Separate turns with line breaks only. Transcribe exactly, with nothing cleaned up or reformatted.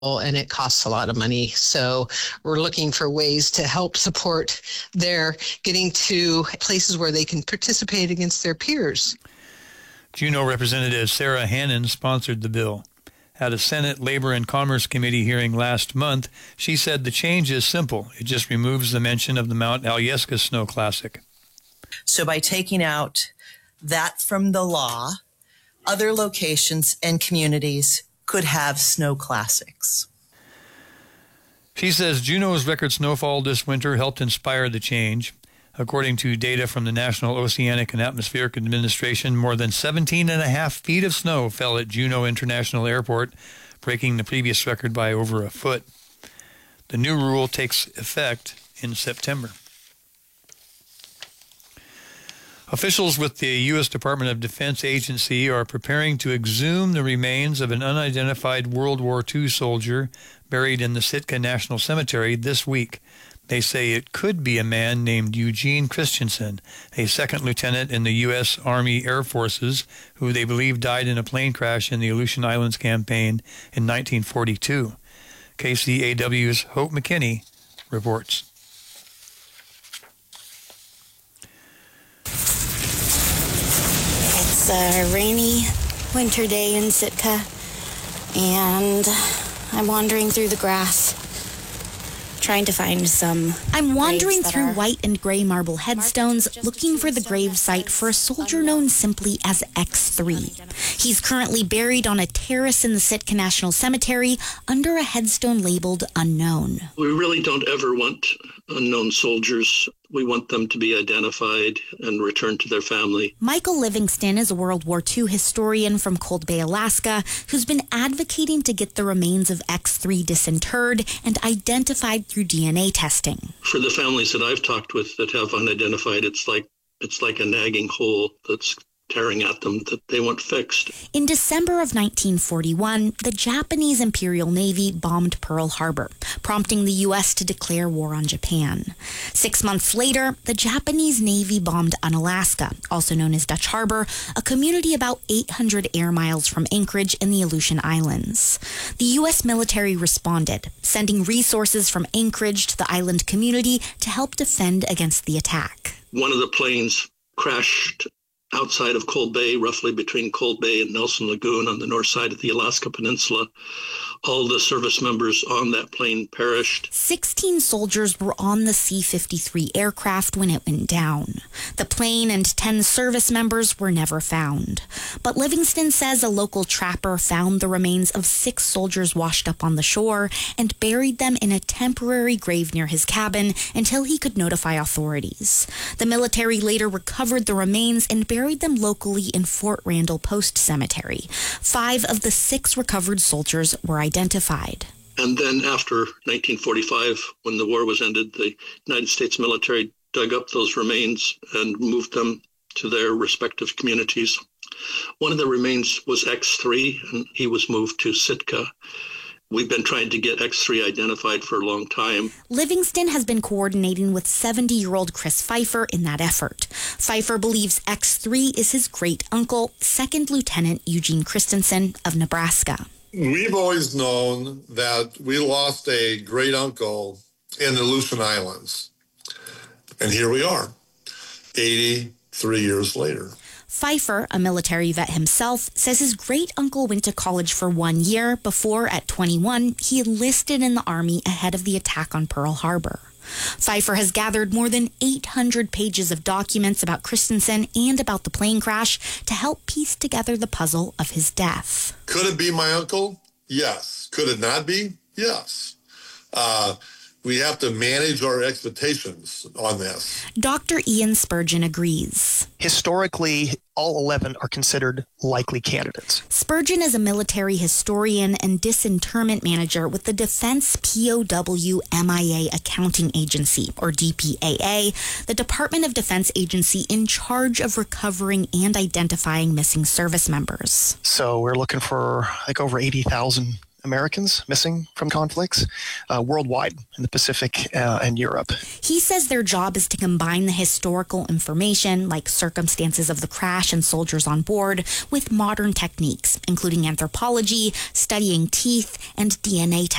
and it costs a lot of money. So we're looking for ways to help support their getting to places where they can participate against their peers.
Juneau Representative Sarah Hannon sponsored the bill. At a Senate Labor and Commerce Committee hearing last month, she said the change is simple. It just removes the mention of the Mount Alyeska Snow Classic.
So by taking out that from the law, other locations and communities could have snow classics.
She says Juneau's record snowfall this winter helped inspire the change. According to data from the National Oceanic and Atmospheric Administration, more than seventeen and a half feet of snow fell at Juneau International Airport, breaking the previous record by over a foot. The new rule takes effect in September. Officials with the U S Department of Defense Agency are preparing to exhume the remains of an unidentified World War Two soldier buried in the Sitka National Cemetery this week. They say it could be a man named Eugene Christensen, a second lieutenant in the U S Army Air Forces, who they believe died in a plane crash in the Aleutian Islands campaign in nineteen forty-two. K C A W's Hope McKinney reports.
It's a rainy winter day in Sitka, and I'm wandering through the grass, trying to find some.
I'm wandering through white and gray marble headstones, looking for the grave site for a soldier known simply as X three. He's currently buried on a terrace in the Sitka National Cemetery under a headstone labeled unknown.
We really don't ever want unknown soldiers. We want them to be identified and returned to their family.
Michael Livingston is a World War Two historian from Cold Bay, Alaska, who's been advocating to get the remains of X three disinterred and identified through D N A testing.
For the families that I've talked with that have unidentified, it's like it's like a nagging hole that's tearing at them that they want fixed.
In December of nineteen forty-one, the Japanese Imperial Navy bombed Pearl Harbor, prompting the U S to declare war on Japan. Six months later, the Japanese Navy bombed Unalaska, also known as Dutch Harbor, a community about eight hundred air miles from Anchorage in the Aleutian Islands. The U S military responded, sending resources from Anchorage to the island community to help defend against the attack.
One of the planes crashed outside of Cold Bay, roughly between Cold Bay and Nelson Lagoon on the north side of the Alaska Peninsula. All the service members on that plane perished.
Sixteen soldiers were on the C fifty-three aircraft when it went down. The plane and ten service members were never found. But Livingston says a local trapper found the remains of six soldiers washed up on the shore and buried them in a temporary grave near his cabin until he could notify authorities. The military later recovered the remains and buried them locally in Fort Randall Post Cemetery. Five of the six recovered soldiers were identified.
And then after nineteen forty-five, when the war was ended, the United States military dug up those remains and moved them to their respective communities. One of the remains was X three, and he was moved to Sitka. We've been trying to get X three identified for a long time.
Livingston has been coordinating with seventy-year-old Chris Pfeiffer in that effort. Pfeiffer believes X three is his great-uncle, Second Lieutenant Eugene Christensen of Nebraska.
We've always known that we lost a great-uncle in the Aleutian Islands. And here we are, eighty-three years later.
Pfeiffer, a military vet himself, says his great-uncle went to college for one year before, at twenty-one, he enlisted in the Army ahead of the attack on Pearl Harbor. Pfeiffer has gathered more than eight hundred pages of documents about Christensen and about the plane crash to help piece together the puzzle of his death.
Could it be my uncle? Yes. Could it not be? Yes. Uh, we have to manage our expectations on this.
Doctor Ian Spurgeon agrees.
Historically, all eleven are considered likely candidates.
Spurgeon is a military historian and disinterment manager with the Defense P O W M I A Accounting Agency, or D P A A, the Department of Defense agency in charge of recovering and identifying missing service members.
So we're looking for like over eighty thousand Americans missing from conflicts uh, worldwide in the Pacific uh, and Europe.
He says their job is to combine the historical information, like circumstances of the crash and soldiers on board, with modern techniques, including anthropology, studying teeth, and D N A testing.